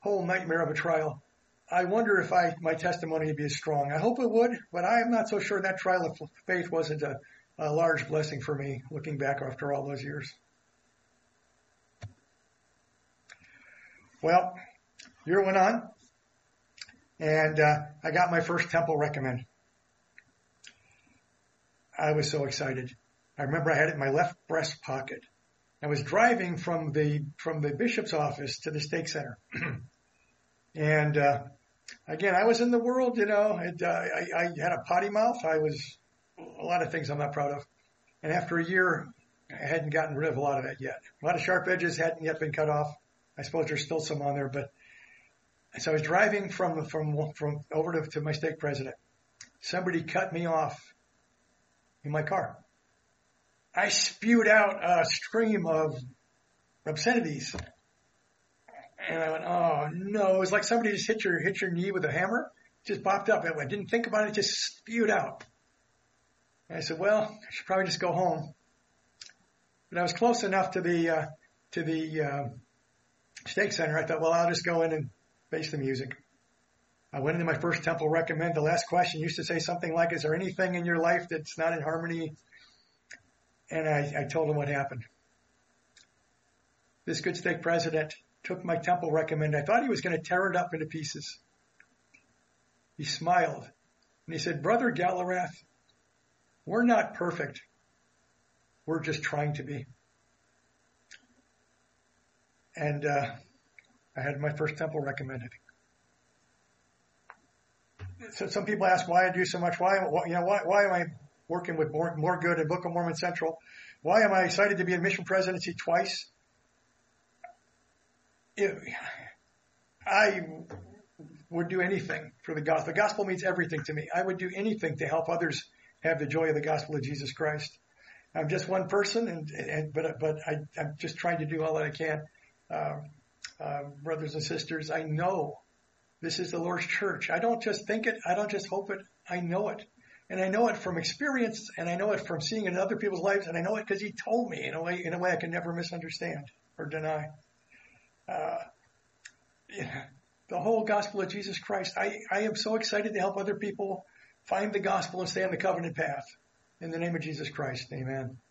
whole nightmare of a trial, I wonder if my testimony would be as strong. I hope it would, but I am not so sure that trial of faith wasn't a large blessing for me, looking back after all those years. Well, year went on, and I got my first temple recommend. I was so excited. I remember I had it in my left breast pocket. I was driving from the bishop's office to the stake center. And again, I was in the world, I had a potty mouth. I was a lot of things I'm not proud of. And after a year, I hadn't gotten rid of a lot of that yet. A lot of sharp edges hadn't yet been cut off. I suppose there's still some on there, but so I was driving from over to my stake president. Somebody cut me off in my car. I spewed out a stream of obscenities. And I went, oh no, it was like somebody just hit your knee with a hammer. Just popped up. I didn't think about it, just spewed out. And I said, well, I should probably just go home. But I was close enough to the stake center. I thought, well, I'll just go in and face the music. I went into my first temple recommend. The last question used to say something like, is there anything in your life that's not in harmony? And I told him what happened. This good stake president took my temple recommend. I thought he was going to tear it up into pieces. He smiled and he said, Brother Gallarath, we're not perfect. We're just trying to be. And I had my first temple recommended. So some people ask why I do so much. Why am I working with More Good and Book of Mormon Central? Why am I excited to be in mission presidency twice? I would do anything for the gospel. The gospel means everything to me. I would do anything to help others have the joy of the gospel of Jesus Christ. I'm just one person, but I'm just trying to do all that I can. Brothers and sisters, I know this is the Lord's church. I don't just think it. I don't just hope it. I know it. And I know it from experience, and I know it from seeing it in other people's lives, and I know it because he told me in a way I can never misunderstand or deny. The whole gospel of Jesus Christ. I am so excited to help other people find the gospel and stay on the covenant path. In the name of Jesus Christ, amen.